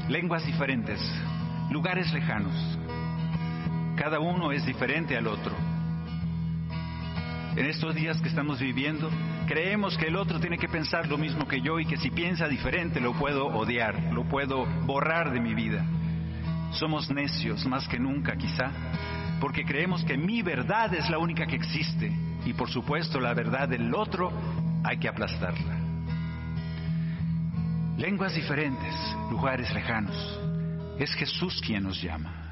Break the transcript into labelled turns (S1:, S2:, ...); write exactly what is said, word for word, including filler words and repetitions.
S1: lenguas diferentes, lugares lejanos. Cada uno es diferente al otro. En estos días que estamos viviendo, creemos que el otro tiene que pensar lo mismo que yo y que si piensa diferente lo puedo odiar, lo puedo borrar de mi vida. Somos necios más que nunca, quizá, porque creemos que mi verdad es la única que existe y, por supuesto, la verdad del otro hay que aplastarla. Lenguas diferentes, lugares lejanos. Es Jesús quien nos llama.